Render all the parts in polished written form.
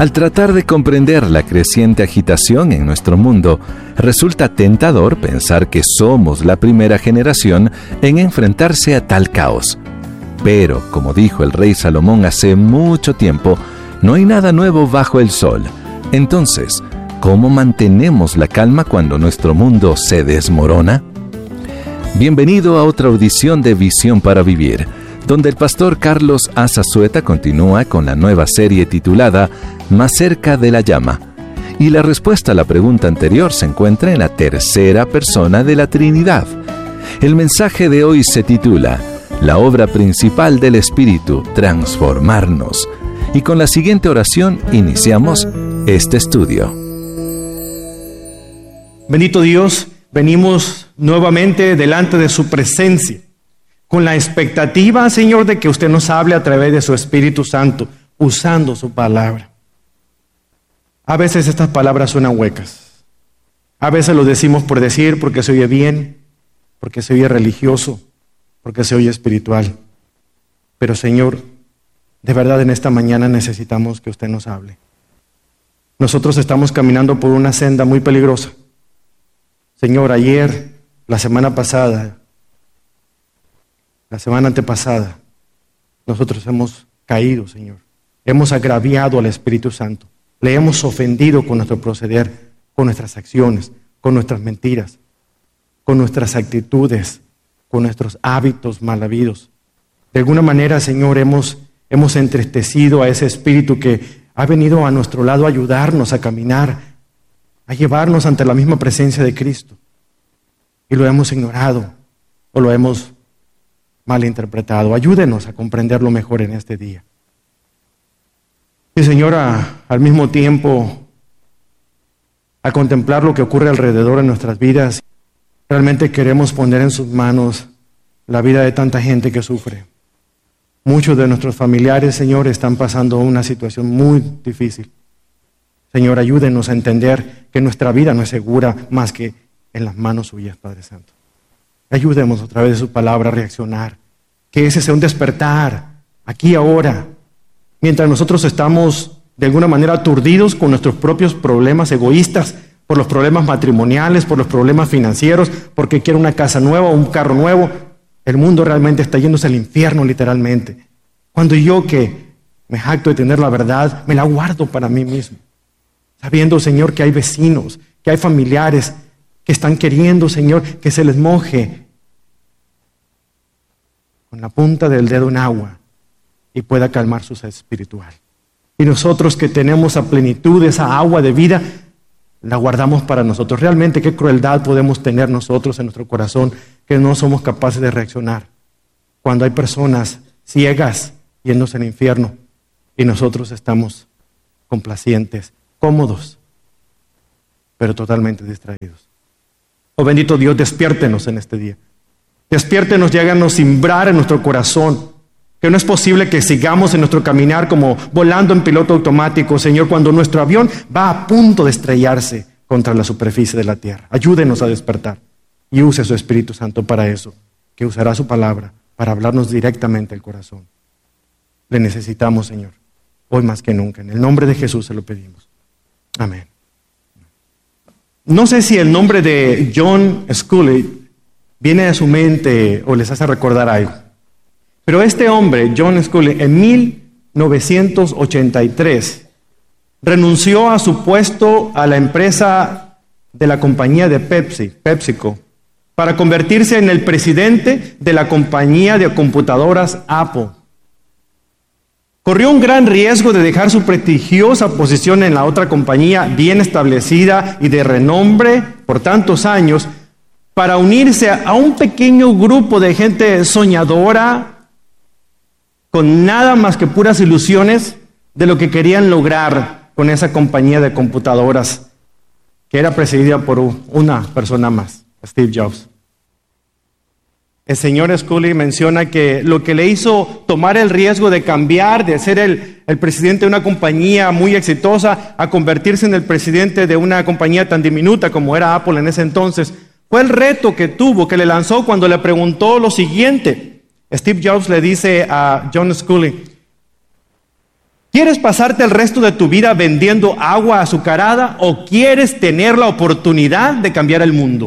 Al tratar de comprender la creciente agitación en nuestro mundo, resulta tentador pensar que somos la primera generación en enfrentarse a tal caos. Pero, como dijo el rey Salomón hace mucho tiempo, no hay nada nuevo bajo el sol. Entonces, ¿cómo mantenemos la calma cuando nuestro mundo se desmorona? Bienvenido a otra audición de Visión para Vivir, donde el pastor Carlos Azazueta continúa con la nueva serie titulada Más cerca de la llama. Y la respuesta a la pregunta anterior se encuentra en la tercera persona de la Trinidad. El mensaje de hoy se titula La obra principal del Espíritu, transformarnos. Y con la siguiente oración iniciamos este estudio. Bendito Dios, venimos nuevamente delante de su presencia, con la expectativa, Señor, de que usted nos hable a través de su Espíritu Santo, usando su palabra. A veces estas palabras suenan huecas. A veces lo decimos por decir, porque se oye bien, porque se oye religioso, porque se oye espiritual. Pero, Señor, de verdad en esta mañana necesitamos que usted nos hable. Nosotros estamos caminando por una senda muy peligrosa. Señor, ayer, la semana pasada, la semana antepasada, nosotros hemos caído, Señor. Hemos agraviado al Espíritu Santo. Le hemos ofendido con nuestro proceder, con nuestras acciones, con nuestras mentiras, con nuestras actitudes, con nuestros hábitos mal habidos. De alguna manera, Señor, hemos entristecido a ese Espíritu que ha venido a nuestro lado a ayudarnos a caminar, a llevarnos ante la misma presencia de Cristo. Y lo hemos ignorado o lo hemos malinterpretado. Ayúdenos a comprenderlo mejor en este día. Y Señor, al mismo tiempo, a contemplar lo que ocurre alrededor de nuestras vidas, realmente queremos poner en sus manos la vida de tanta gente que sufre. Muchos de nuestros familiares, Señor, están pasando una situación muy difícil. Señor, ayúdenos a entender que nuestra vida no es segura más que en las manos suyas, Padre Santo. Ayúdenos a través de su palabra a reaccionar. Que ese sea un despertar, aquí ahora. Mientras nosotros estamos de alguna manera aturdidos con nuestros propios problemas egoístas, por los problemas matrimoniales, por los problemas financieros, porque quiero una casa nueva o un carro nuevo, el mundo realmente está yéndose al infierno literalmente. Cuando yo que me jacto de tener la verdad, me la guardo para mí mismo. Sabiendo, Señor, que hay vecinos, que hay familiares que están queriendo, Señor, que se les moje con la punta del dedo en agua y pueda calmar su sed espiritual. Y nosotros que tenemos a plenitud esa agua de vida, la guardamos para nosotros. Realmente qué crueldad podemos tener nosotros en nuestro corazón que no somos capaces de reaccionar cuando hay personas ciegas yéndose al infierno y nosotros estamos complacientes, cómodos, pero totalmente distraídos. Oh bendito Dios, despiértenos en este día. Despiértenos y háganos simbrar en nuestro corazón que no es posible que sigamos en nuestro caminar como volando en piloto automático, Señor, cuando nuestro avión va a punto de estrellarse contra la superficie de la tierra. Ayúdenos a despertar y use su Espíritu Santo para eso, que usará su palabra para hablarnos directamente al corazón. Le necesitamos, Señor, hoy más que nunca. En el nombre de Jesús se lo pedimos. Amén. No sé si el nombre de John Sculley viene a su mente o les hace recordar algo. Pero este hombre, John Sculley, en 1983, renunció a su puesto a la empresa de la compañía de PepsiCo, para convertirse en el presidente de la compañía de computadoras Apple. Corrió un gran riesgo de dejar su prestigiosa posición en la otra compañía bien establecida y de renombre por tantos años para unirse a un pequeño grupo de gente soñadora con nada más que puras ilusiones de lo que querían lograr con esa compañía de computadoras que era presidida por una persona más, Steve Jobs. El señor Sculley menciona que lo que le hizo tomar el riesgo de cambiar, de ser el presidente de una compañía muy exitosa, a convertirse en el presidente de una compañía tan diminuta como era Apple en ese entonces, fue el reto que tuvo, que le lanzó cuando le preguntó lo siguiente. Steve Jobs le dice a John Sculley, ¿Quieres pasarte el resto de tu vida vendiendo agua azucarada o quieres tener la oportunidad de cambiar el mundo?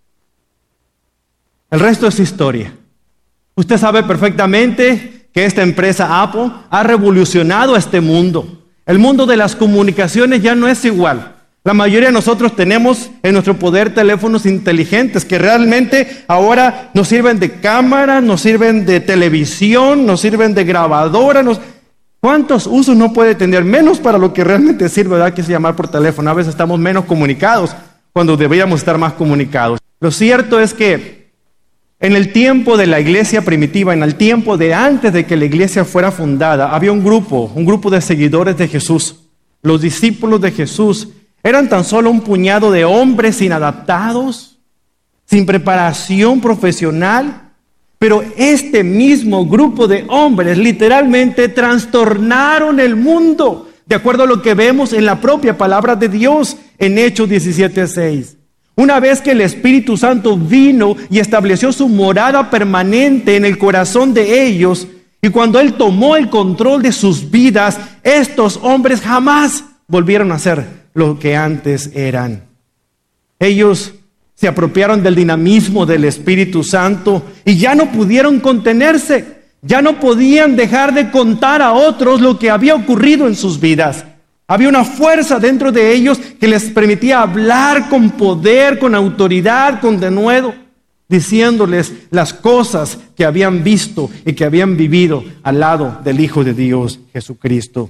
El resto es historia. Usted sabe perfectamente que esta empresa Apple ha revolucionado este mundo. El mundo de las comunicaciones ya no es igual. La mayoría de nosotros tenemos en nuestro poder teléfonos inteligentes que realmente ahora nos sirven de cámara, nos sirven de televisión, nos sirven de grabadora. ¿Cuántos usos no puede tener? Menos para lo que realmente sirve, ¿verdad? Que es llamar por teléfono. A veces estamos menos comunicados cuando deberíamos estar más comunicados. Lo cierto es que en el tiempo de la iglesia primitiva, en el tiempo de antes de que la iglesia fuera fundada, había un grupo de seguidores de Jesús. Los discípulos de Jesús eran tan solo un puñado de hombres inadaptados, sin preparación profesional, pero este mismo grupo de hombres literalmente trastornaron el mundo, de acuerdo a lo que vemos en la propia palabra de Dios en Hechos 17:6. Una vez que el Espíritu Santo vino y estableció su morada permanente en el corazón de ellos, y cuando Él tomó el control de sus vidas, estos hombres jamás volvieron a ser lo que antes eran. Ellos se apropiaron del dinamismo del Espíritu Santo y ya no pudieron contenerse, ya no podían dejar de contar a otros lo que había ocurrido en sus vidas. Había una fuerza dentro de ellos que les permitía hablar con poder, con autoridad, con denuedo, diciéndoles las cosas que habían visto y que habían vivido al lado del Hijo de Dios, Jesucristo.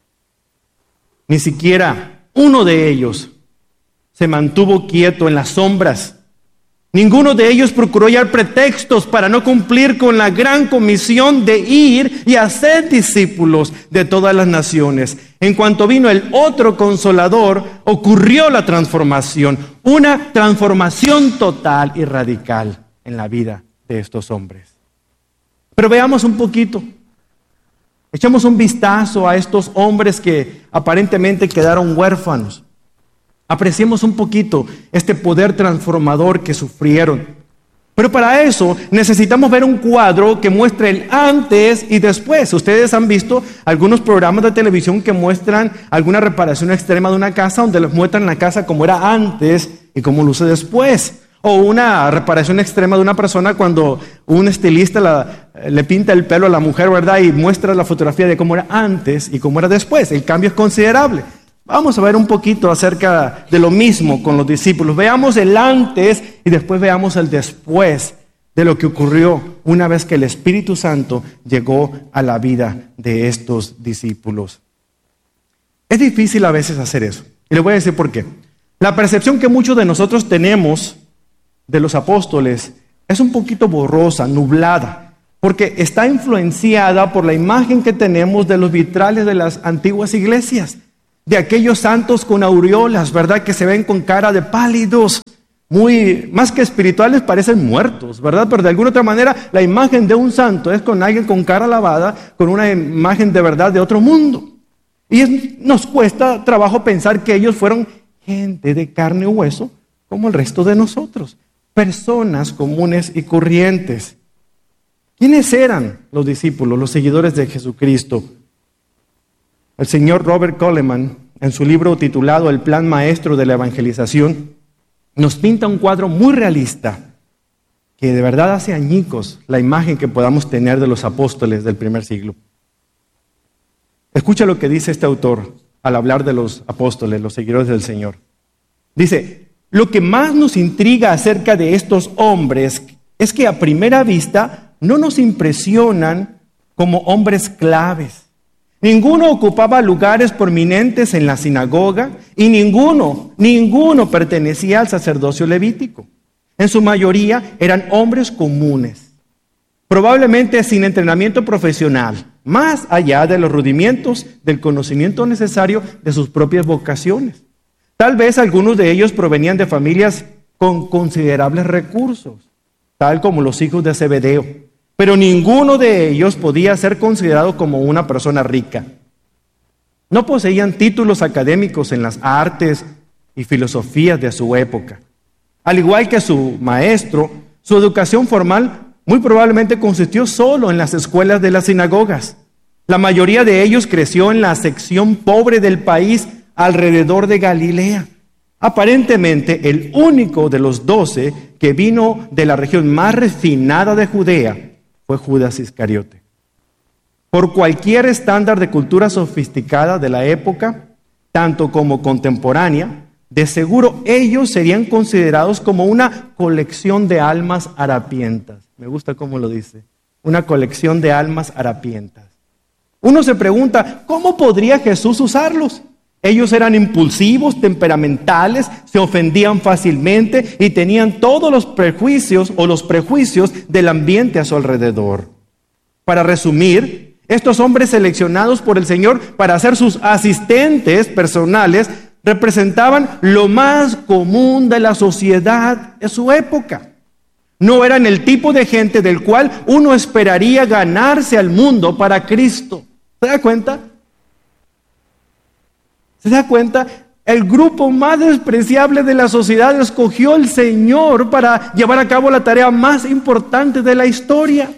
Ni siquiera uno de ellos se mantuvo quieto en las sombras. Ninguno de ellos procuró hallar pretextos para no cumplir con la gran comisión de ir y hacer discípulos de todas las naciones. En cuanto vino el otro Consolador, ocurrió la transformación, una transformación total y radical en la vida de estos hombres. Pero veamos un poquito. Echamos un vistazo a estos hombres que aparentemente quedaron huérfanos. Apreciemos un poquito este poder transformador que sufrieron. Pero para eso necesitamos ver un cuadro que muestre el antes y después. Ustedes han visto algunos programas de televisión que muestran alguna reparación extrema de una casa, donde les muestran la casa como era antes y cómo luce después. O una reparación extrema de una persona cuando un estilista le pinta el pelo a la mujer, ¿verdad? Y muestra la fotografía de cómo era antes y cómo era después. El cambio es considerable. Vamos a ver un poquito acerca de lo mismo con los discípulos. Veamos el antes y después veamos el después de lo que ocurrió una vez que el Espíritu Santo llegó a la vida de estos discípulos. Es difícil a veces hacer eso. Y les voy a decir por qué. La percepción que muchos de nosotros tenemos de los apóstoles es un poquito borrosa, nublada, porque está influenciada por la imagen que tenemos de los vitrales de las antiguas iglesias, de aquellos santos con aureolas, ¿verdad? Que se ven con cara de pálidos, muy, más que espirituales, parecen muertos, ¿verdad? Pero de alguna otra manera, la imagen de un santo es con alguien con cara lavada, con una imagen de verdad de otro mundo. Y nos cuesta trabajo pensar que ellos fueron gente de carne y hueso, como el resto de nosotros. Personas comunes y corrientes. ¿Quiénes eran los discípulos, los seguidores de Jesucristo? El señor Robert Coleman, en su libro titulado El Plan Maestro de la Evangelización, nos pinta un cuadro muy realista, que de verdad hace añicos la imagen que podamos tener de los apóstoles del primer siglo. Escucha lo que dice este autor al hablar de los apóstoles, los seguidores del Señor. Dice: lo que más nos intriga acerca de estos hombres es que a primera vista no nos impresionan como hombres claves. Ninguno ocupaba lugares prominentes en la sinagoga y ninguno pertenecía al sacerdocio levítico. En su mayoría eran hombres comunes, probablemente sin entrenamiento profesional, más allá de los rudimentos del conocimiento necesario de sus propias vocaciones. Tal vez algunos de ellos provenían de familias con considerables recursos, tal como los hijos de Zebedeo, pero ninguno de ellos podía ser considerado como una persona rica. No poseían títulos académicos en las artes y filosofías de su época. Al igual que su maestro, su educación formal muy probablemente consistió solo en las escuelas de las sinagogas. La mayoría de ellos creció en la sección pobre del país alrededor de Galilea. Aparentemente, el único de los 12 que vino de la región más refinada de Judea fue Judas Iscariote. Por cualquier estándar de cultura sofisticada de la época, tanto como contemporánea, de seguro ellos serían considerados como una colección de almas harapientas. Me gusta cómo lo dice, una colección de almas harapientas. Uno se pregunta, ¿cómo podría Jesús usarlos? Ellos eran impulsivos, temperamentales, se ofendían fácilmente y tenían todos los prejuicios del ambiente a su alrededor. Para resumir, estos hombres seleccionados por el Señor para ser sus asistentes personales representaban lo más común de la sociedad de su época. No eran el tipo de gente del cual uno esperaría ganarse al mundo para Cristo. ¿Se da cuenta? ¿Se da cuenta? El grupo más despreciable de la sociedad escogió el Señor para llevar a cabo la tarea más importante de la historia.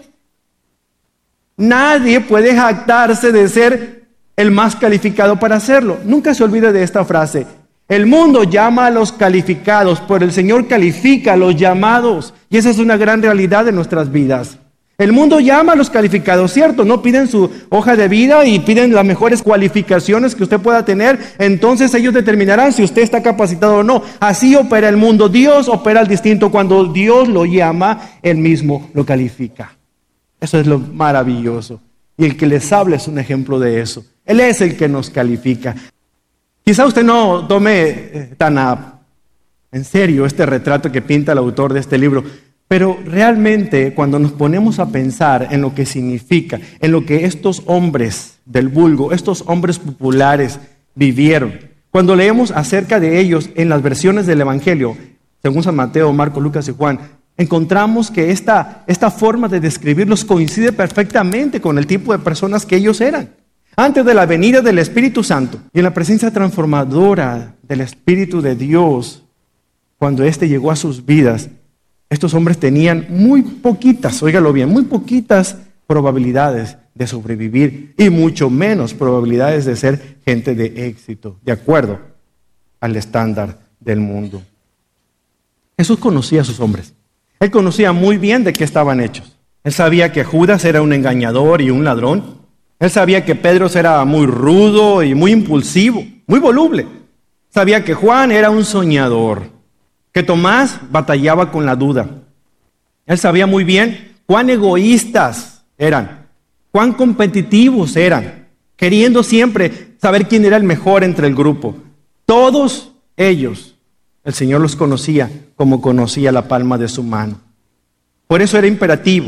Nadie puede jactarse de ser el más calificado para hacerlo. Nunca se olvide de esta frase. El mundo llama a los calificados, pero el Señor califica a los llamados. Y esa es una gran realidad de nuestras vidas. El mundo llama a los calificados, ¿cierto? No piden su hoja de vida y piden las mejores cualificaciones que usted pueda tener. Entonces ellos determinarán si usted está capacitado o no. Así opera el mundo. Dios opera al distinto. Cuando Dios lo llama, Él mismo lo califica. Eso es lo maravilloso. Y el que les habla es un ejemplo de eso. Él es el que nos califica. Quizá usted no tome tan en serio este retrato que pinta el autor de este libro, pero realmente cuando nos ponemos a pensar en lo que significa, en lo que estos hombres del vulgo, estos hombres populares vivieron, cuando leemos acerca de ellos en las versiones del Evangelio, según San Mateo, Marcos, Lucas y Juan, encontramos que esta forma de describirlos coincide perfectamente con el tipo de personas que ellos eran. Antes de la venida del Espíritu Santo y en la presencia transformadora del Espíritu de Dios, cuando éste llegó a sus vidas, estos hombres tenían muy poquitas, óigalo bien, muy poquitas probabilidades de sobrevivir y mucho menos probabilidades de ser gente de éxito, de acuerdo al estándar del mundo. Jesús conocía a sus hombres. Él conocía muy bien de qué estaban hechos. Él sabía que Judas era un engañador y un ladrón. Él sabía que Pedro era muy rudo y muy impulsivo, muy voluble. Sabía que Juan era un soñador, que Tomás batallaba con la duda. Él sabía muy bien cuán egoístas eran, cuán competitivos eran, queriendo siempre saber quién era el mejor entre el grupo. Todos ellos, el Señor los conocía como conocía la palma de su mano. Por eso era imperativo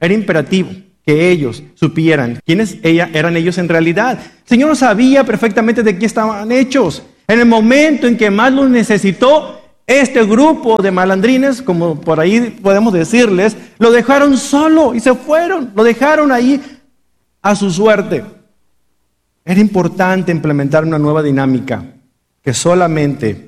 que ellos supieran quiénes eran ellos en realidad. El Señor sabía perfectamente de qué estaban hechos. En el momento en que más los necesitó, este grupo de malandrines, como por ahí podemos decirles, lo dejaron solo y se fueron. Lo dejaron ahí a su suerte. Era importante implementar una nueva dinámica que solamente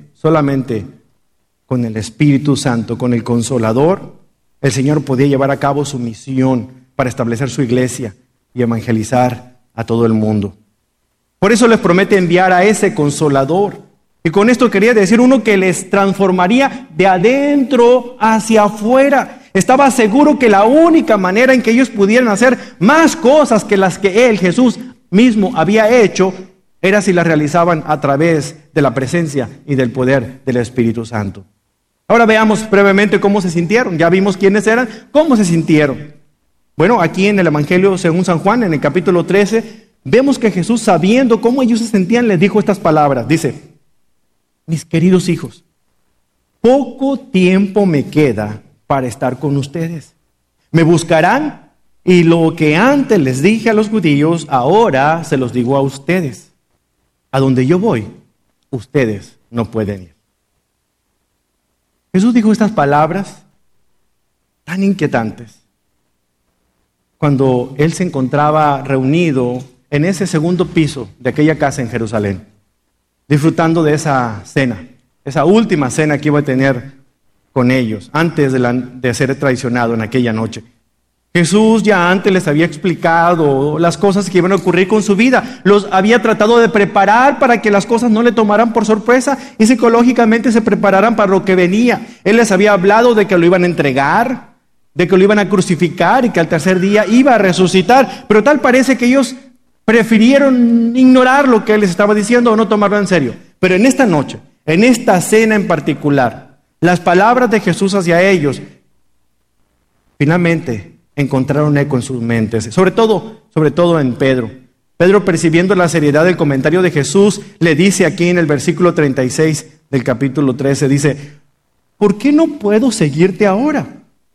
con el Espíritu Santo, con el Consolador, el Señor podía llevar a cabo su misión para establecer su iglesia y evangelizar a todo el mundo. Por eso les promete enviar a ese Consolador. Y con esto quería decir uno que les transformaría de adentro hacia afuera. Estaba seguro que la única manera en que ellos pudieran hacer más cosas que las que Él, Jesús mismo, había hecho, era si las realizaban a través de la presencia y del poder del Espíritu Santo. Ahora veamos brevemente cómo se sintieron. Ya vimos quiénes eran, cómo se sintieron. Bueno, aquí en el Evangelio según San Juan, en el capítulo 13, vemos que Jesús, sabiendo cómo ellos se sentían, les dijo estas palabras. Dice: mis queridos hijos, poco tiempo me queda para estar con ustedes. Me buscarán y lo que antes les dije a los judíos, ahora se los digo a ustedes. A donde yo voy, ustedes no pueden ir. Jesús dijo estas palabras tan inquietantes cuando Él se encontraba reunido en ese segundo piso de aquella casa en Jerusalén, disfrutando de esa cena, esa última cena que iba a tener con ellos antes de ser traicionado en aquella noche. Jesús ya antes les había explicado las cosas que iban a ocurrir con su vida. Los había tratado de preparar para que las cosas no le tomaran por sorpresa y psicológicamente se prepararan para lo que venía. Él les había hablado de que lo iban a entregar, de que lo iban a crucificar y que al tercer día iba a resucitar. Pero tal parece que ellos prefirieron ignorar lo que Él les estaba diciendo o no tomarlo en serio. Pero en esta noche, en esta cena en particular, las palabras de Jesús hacia ellos finalmente encontraron eco en sus mentes, sobre todo en Pedro. Pedro, percibiendo la seriedad del comentario de Jesús, le dice aquí en el versículo 36 del capítulo 13, dice: ¿por qué no puedo seguirte ahora?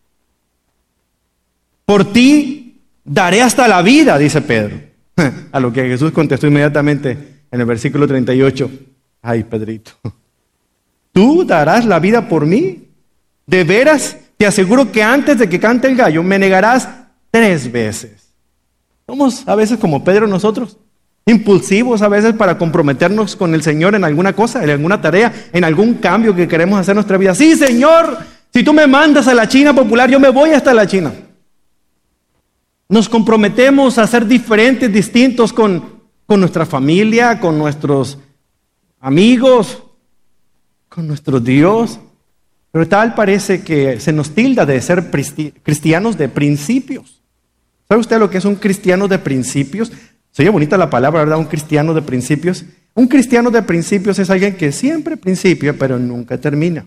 Por ti daré hasta la vida, dice Pedro. A lo que Jesús contestó inmediatamente en el versículo 38, ay, Pedrito, ¿tú darás la vida por mí? ¿De veras? Te aseguro que antes de que cante el gallo me negarás 3 veces. Somos a veces como Pedro nosotros, impulsivos a veces para comprometernos con el Señor en alguna cosa, en alguna tarea, en algún cambio que queremos hacer en nuestra vida. Sí, Señor, si tú me mandas a la China popular, yo me voy hasta la China. Nos comprometemos a ser diferentes, distintos con nuestra familia, con nuestros amigos, con nuestro Dios. Pero tal parece que se nos tilda de ser cristianos de principios. ¿Sabe usted lo que es un cristiano de principios? Se oye bonita la palabra, ¿verdad? Un cristiano de principios. Un cristiano de principios es alguien que siempre principia, pero nunca termina.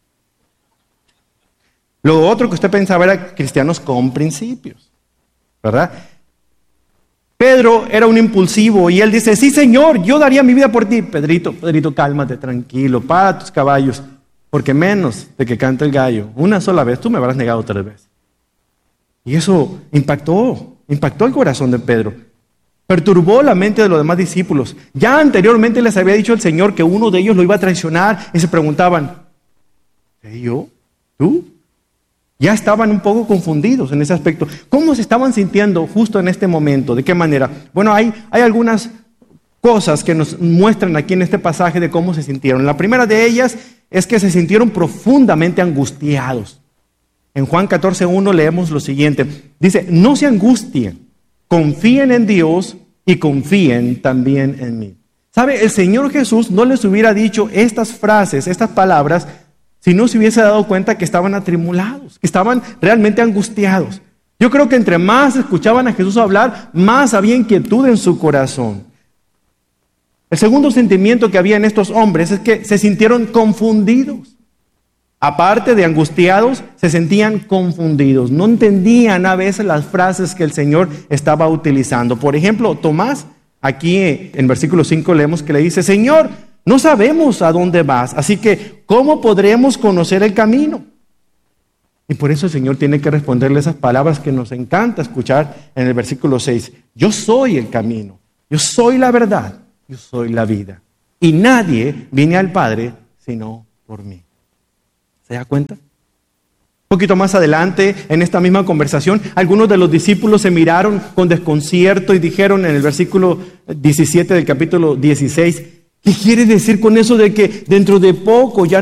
Lo otro que usted pensaba era cristianos con principios, ¿verdad? Pedro era un impulsivo y él dice: sí, Señor, yo daría mi vida por ti. Pedrito, cálmate, tranquilo, para tus caballos. Porque menos de que cante el gallo, una sola vez, tú me habrás negado 3 veces. Y eso impactó el corazón de Pedro. Perturbó la mente de los demás discípulos. Ya anteriormente les había dicho el Señor que uno de ellos lo iba a traicionar y se preguntaban: ¿yo? ¿Tú? Ya estaban un poco confundidos en ese aspecto. ¿Cómo se estaban sintiendo justo en este momento? ¿De qué manera? Bueno, hay algunas cosas que nos muestran aquí en este pasaje de cómo se sintieron. La primera de ellas es que se sintieron profundamente angustiados. En Juan 14:1 leemos lo siguiente. Dice: no se angustien, confíen en Dios y confíen también en mí. ¿Sabe? El Señor Jesús no les hubiera dicho estas frases, estas palabras, si no se hubiese dado cuenta que estaban atribulados, que estaban realmente angustiados. Yo creo que entre más escuchaban a Jesús hablar, más había inquietud en su corazón. El segundo sentimiento que había en estos hombres es que se sintieron confundidos. Aparte de angustiados, se sentían confundidos. No entendían a veces las frases que el Señor estaba utilizando. Por ejemplo, Tomás, aquí en versículo 5 leemos que le dice: Señor, no sabemos a dónde vas, así que ¿cómo podremos conocer el camino? Y por eso el Señor tiene que responderle esas palabras que nos encanta escuchar en el versículo 6. Yo soy el camino, yo soy la verdad. Yo soy la vida. Y nadie viene al Padre sino por mí. ¿Se da cuenta? Un poquito más adelante, en esta misma conversación, algunos de los discípulos se miraron con desconcierto y dijeron en el versículo 17 del capítulo 16: ¿qué quiere decir con eso de que dentro de poco ya